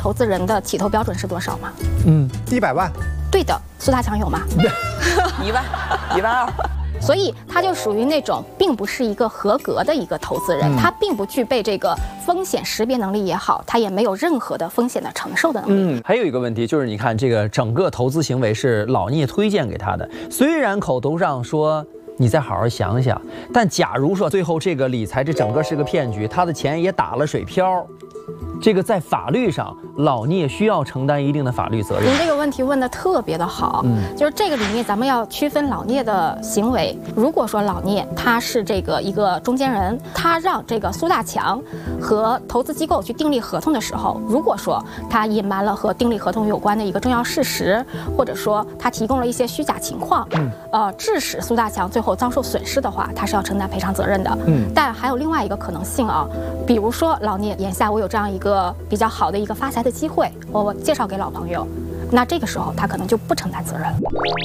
投资人的起投标准是多少吗 ？100万。 对的，苏大强有吗 ？1万，12000。 所以他就属于那种并不是一个合格的一个投资人，他并不具备这个风险识别能力也好，他也没有任何的风险的承受的能力。 还有一个问题就是，你看这个整个投资行为是老聂推荐给他的，虽然口头上说你再好好想想，但假如说最后这个理财这整个是个骗局，他的钱也打了水漂。这个在法律上，老聂需要承担一定的法律责任。 您这个问题问得特别的好，就是这个里面咱们要区分老聂的行为。如果说老聂他是这个一个中间人，他让这个苏大强和投资机构去订立合同的时候，如果说他隐瞒了和订立合同有关的一个重要事实，或者说他提供了一些虚假情况，致使苏大强最后遭受损失的话，他是要承担赔偿责任的。但还有另外一个可能性啊，比如说老聂眼下我有这样一个比较好的一个发财的机会，我介绍给老朋友，那这个时候他可能就不承担责任。